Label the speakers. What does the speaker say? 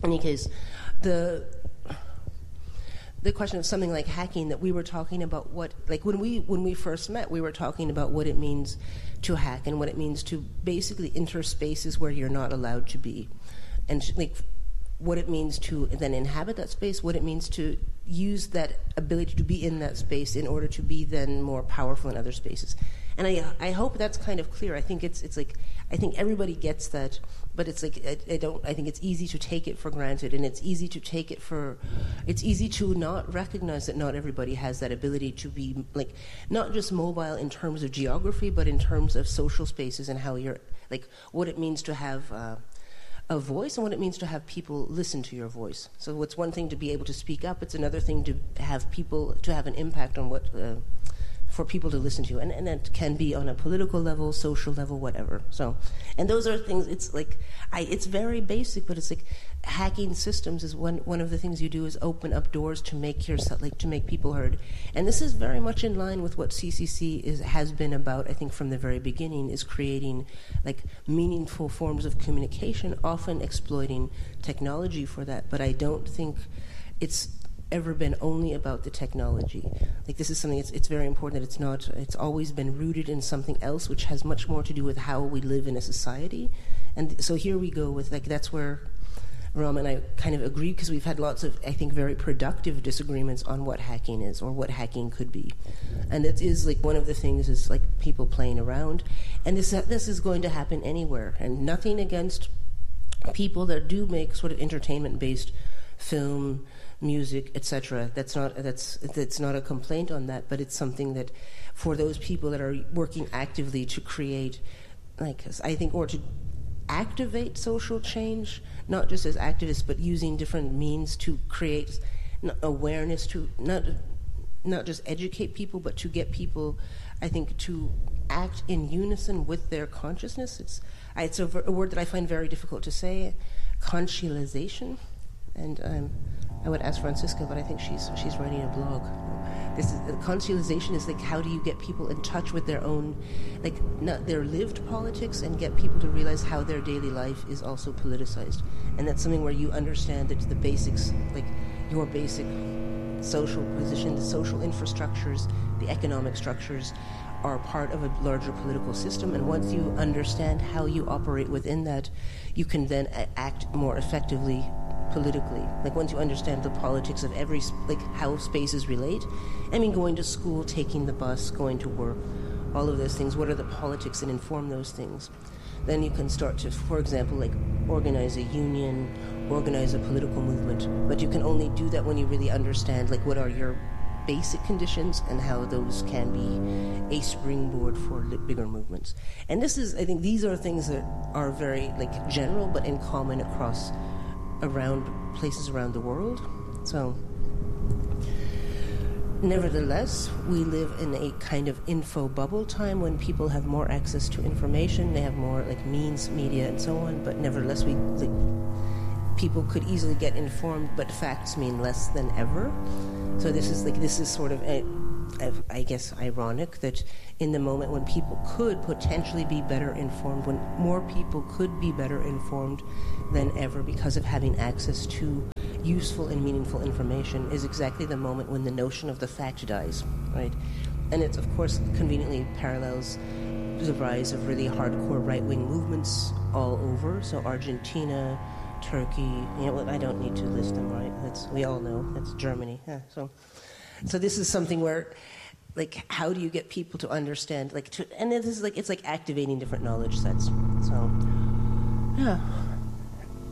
Speaker 1: In any case, the question of something like hacking, that we were talking about what, like when we first met, we were talking about what it means to hack and what it means to basically enter spaces where you're not allowed to be, and like what it means to then inhabit that space, what it means to use that ability to be in that space in order to be then more powerful in other spaces. And I hope that's kind of clear. I think it's like, I think everybody gets that, but it's like I think it's easy to take it for granted, and it's easy to not recognize that not everybody has that ability to be like not just mobile in terms of geography, but in terms of social spaces and how you're like what it means to have a voice and what it means to have people listen to your voice. So it's one thing to be able to speak up, it's another thing to have people, to have an impact on what, for people to listen to. And that can be on a political level, social level, whatever. So, and those are things, it's like, it's very basic, but it's like hacking systems is one of the things you do is open up doors to make yourself, like to make people heard. And this is very much in line with what CCC has been about, I think from the very beginning, is creating like meaningful forms of communication, often exploiting technology for that. But I don't think it's ever been only about the technology. Like this is something, it's very important that it's always been rooted in something else which has much more to do with how we live in a society. And so here we go with like, that's where Ram and I kind of agree, because we've had lots of, I think, very productive disagreements on what hacking is or what hacking could be. And it is like one of the things is like people playing around. And this is going to happen anywhere. And nothing against people that do make sort of entertainment-based film, music, etc. That's not a complaint on that, but it's something that for those people that are working actively to create, like I think, or to activate social change, not just as activists, but using different means to create awareness, to not just educate people, but to get people, I think, to act in unison with their consciousness. It's a word that I find very difficult to say, conscialization. And I would ask Francisca, but I think she's writing a blog. Conscialization is like, how do you get people in touch with their own, like not their lived politics, and get people to realize how their daily life is also politicized. And that's something where you understand that the basics, like your basic social position, the social infrastructures, the economic structures are part of a larger political system. And once you understand how you operate within that, you can then act more effectively politically. Like once you understand the politics of every, like how spaces relate, I mean, going to school, taking the bus, going to work, all of those things, what are the politics and inform those things. Then you can start to, for example, like organize a union, organize a political movement. But you can only do that when you really understand like what are your basic conditions and how those can be a springboard for bigger movements. And this is, I think these are things that are very like general but in common across around places around the world. So nevertheless, we live in a kind of info bubble time when people have more access to information, they have more like means, media, and so on, but nevertheless, people could easily get informed, but facts mean less than ever. So this is sort of I guess ironic that in the moment when people could potentially be better informed, when more people could be better informed than ever because of having access to useful and meaningful information, is exactly the moment when the notion of the fact dies, right? And it, of course, conveniently parallels the rise of really hardcore right-wing movements all over. So Argentina, Turkey, I don't need to list them, right? We all know. That's Germany. Yeah, so this is something where, like, how do you get people to understand, and this is like, it's like activating different knowledge sets. So, yeah.